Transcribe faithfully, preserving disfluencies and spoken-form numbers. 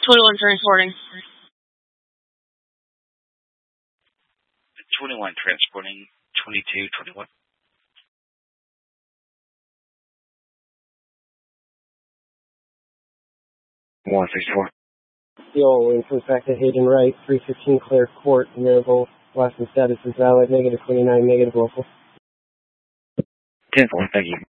twenty-one transporting. twenty-one transporting, twenty-two twenty-one. one sixty-four. Yo, info back to Hayden Wright, three fifteen Claire Court, Maryville. Boston status is valid, negative twenty-nine, negative local. ten four, thank you.